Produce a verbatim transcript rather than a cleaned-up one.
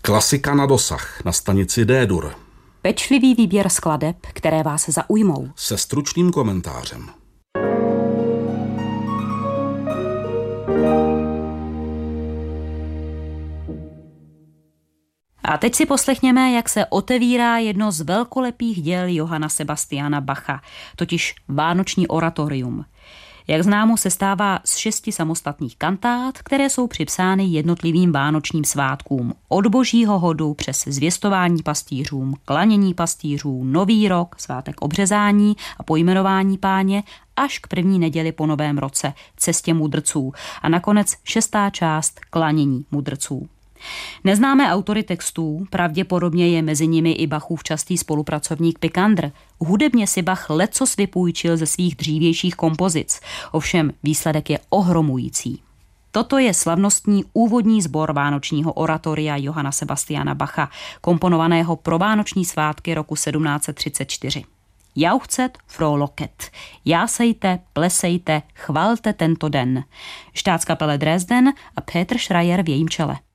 Klasika na dosah na stanici D-dur. Pečlivý výběr skladeb, které vás zaujmou. Se stručným komentářem. A teď si poslechněme, jak se otevírá jedno z velkolepých děl Johanna Sebastiana Bacha, totiž Vánoční oratorium. Jak známo, se stává z šesti samostatných kantát, které jsou připsány jednotlivým vánočním svátkům. Od Božího hodu přes zvěstování pastýřům, klanění pastýřů, Nový rok, svátek obřezání a pojmenování Páně, až k první neděli po Novém roce, cestě mudrců a nakonec šestá část klanění mudrců. Neznámé autory textů, pravděpodobně je mezi nimi i Bachův častý spolupracovník Picander. Hudebně si Bach lecos vypůjčil ze svých dřívějších kompozic, ovšem výsledek je ohromující. Toto je slavnostní úvodní sbor vánočního oratoria Johanna Sebastiana Bacha, komponovaného pro vánoční svátky roku sedmnáct set třicet čtyři. Jauchzet, frohlocket. Jásejte, plesejte, chvalte tento den. Staatskapelle Dresden a Peter Schreier v jejím čele.